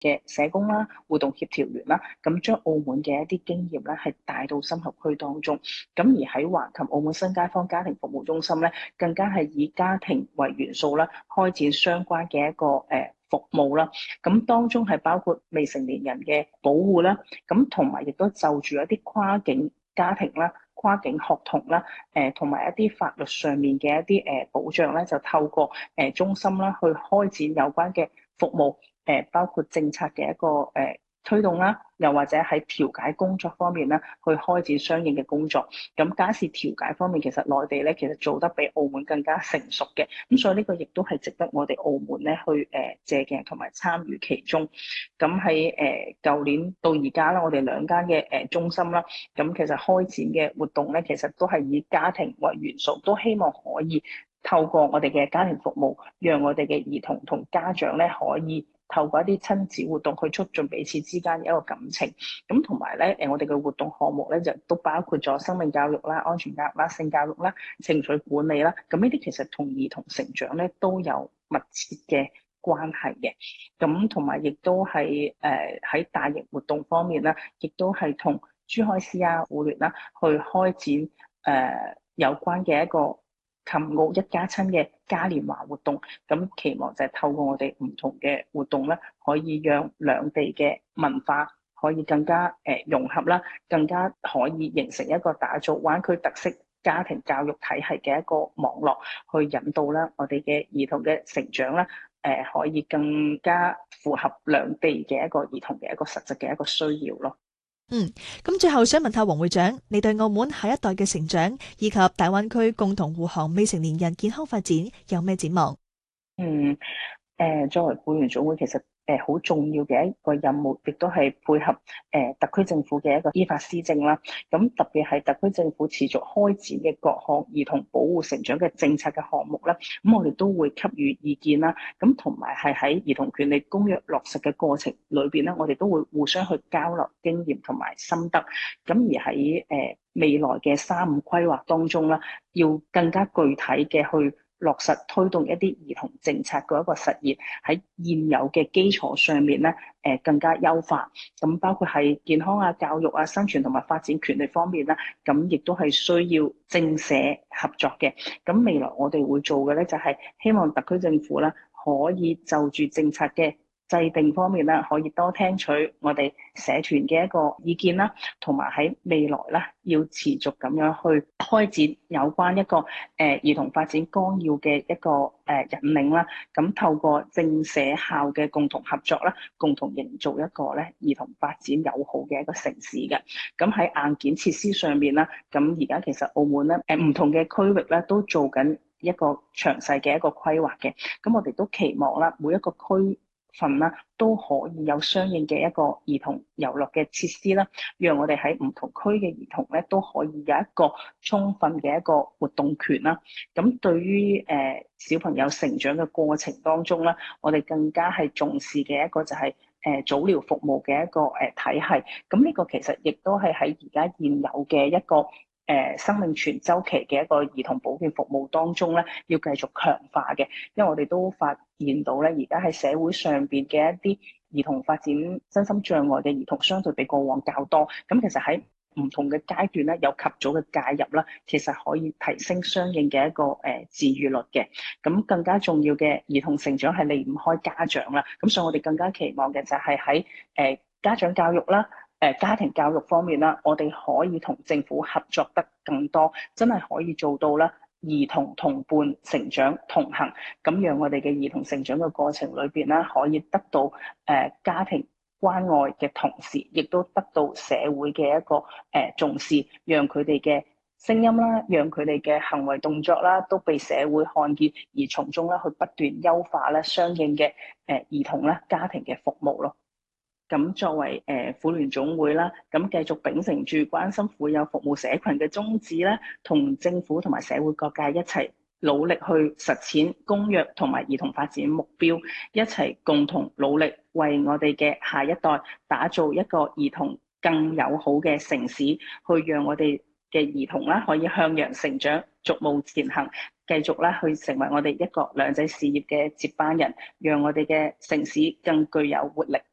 嘅社工啦、活動協調員啦，咁將澳門嘅一啲經驗咧係帶到深合區當中。咁而喺橫琴澳門新街坊家庭服務中心咧，更加係以家庭為元素啦，開展相關嘅一個服務啦。咁當中係包括未成年人嘅保護啦，咁同埋亦都就住一啲跨境家庭啦、跨境學童啦，同埋一啲法律上面嘅一啲保障咧，就透過中心啦去開展有關嘅服務，包括政策嘅一個推動啦，又或者喺調解工作方面咧，去開展相應嘅工作。咁家事調解方面，其實內地咧其實做得比澳門更加成熟嘅，咁所以呢個亦都係值得我哋澳門咧去借鏡同埋參與其中。咁喺舊年到而家啦，我哋兩間嘅中心啦，咁其實開展嘅活動咧，其實都係以家庭為元素，都希望可以透過我哋嘅家庭服務，讓我哋嘅兒童同家長咧可以透過一啲親子活動去促進彼此之間嘅一個感情。咁同埋咧，我哋嘅活動項目咧就都包括咗生命教育啦、安全教育啦、性教育啦、情緒管理啦。咁呢啲其實同兒童成長咧都有密切嘅關係嘅。咁同埋亦都係喺大型活動方面啦，亦都係同珠海市啊、互聯啦去開展有關嘅一個琴澳一家親嘅嘉年華活動。咁期望就係透過我哋唔同嘅活動咧，可以讓兩地嘅文化可以更加融合啦，更加可以形成一個打造灣區特色家庭教育體系嘅一個網絡，去引導啦我哋嘅兒童嘅成長啦，可以更加符合兩地嘅一個兒童嘅一個實質嘅一個需要咯。 嗯，咁最後想問下黃會長，你對澳門下一代嘅成長以及大灣區共同護航未成年人健康發展有咩展望？ 嗯，作為會員總會，其實好重要嘅一個任務，亦都係配合特區政府嘅一個依法施政啦。咁特別係特區政府持續開展嘅各項兒童保護成長嘅政策嘅項目啦，咁我哋都會給予意見啦。咁同埋係喺兒童權利公約落實嘅過程裏邊咧，我哋都會互相去交流經驗同埋心得。咁而喺未來嘅3-5規劃當中啦，要更加具體嘅去落實推動一啲兒童政策嘅一個實現，喺現有嘅基礎上面咧，更加優化。咁包括係健康啊、教育啊、生存同埋發展權利方面啦，咁亦都係需要政社合作嘅。咁未來我哋會做嘅咧，就係希望特區政府啦，可以就住政策嘅制定方面啦，可以多聽取我哋社團嘅一個意見啦，同埋喺未來啦，要持續咁樣去開展有關一個兒童發展綱要嘅一個引領啦。咁透過政社校嘅共同合作啦，共同營造一個咧兒童發展友好嘅一個城市嘅。咁喺硬件設施上面啦，咁而家其實澳門咧唔同嘅區域咧都做緊一個詳細嘅一個規劃嘅。咁我哋都期望啦，每一個區份啦，都可以有相應嘅一個兒童遊樂嘅設施啦，讓我哋喺唔同區嘅兒童咧都可以有一個充分嘅一個活動權啦。咁對於小朋友成長嘅過程當中咧，我哋更加係重視嘅一個就係早療服務嘅一個體系。咁呢個其實亦都係喺而家現有嘅一個生命全周期嘅一個兒童保健服務當中咧，要繼續強化嘅。因為我哋都發現到咧，而家喺社會上邊嘅一啲兒童發展身心障礙嘅兒童，相對比過往較多。咁其實喺唔同嘅階段咧，有及早嘅介入啦，其實可以提升相應嘅一個治癒率嘅。咁更加重要嘅兒童成長係離唔開家長啦。咁所以我哋更加期望嘅就係喺家長教育啦。家庭教育方面啦，我哋可以同政府合作得更多，真係可以做到啦，兒童同伴成長同行，咁讓我哋嘅兒童成長嘅過程裏邊啦，可以得到家庭關愛嘅同時，亦都得到社會嘅一個重視，讓佢哋嘅聲音啦，讓佢哋嘅行為動作啦，都被社會看見，而從中咧去不斷優化咧相應嘅兒童啦家庭嘅服務咯。咁作為婦聯總會啦，咁繼續秉承住關心婦幼服務社群嘅宗旨咧，同政府同埋社會各界一齊努力去實踐公約同埋兒童發展目標，一齊共同努力為我哋嘅下一代打造一個兒童更友好嘅城市，去讓我哋嘅兒童啦可以向陽成長，逐步前行，繼續啦去成為我哋一國兩制事業嘅接班人，讓我哋嘅城市更具有活力。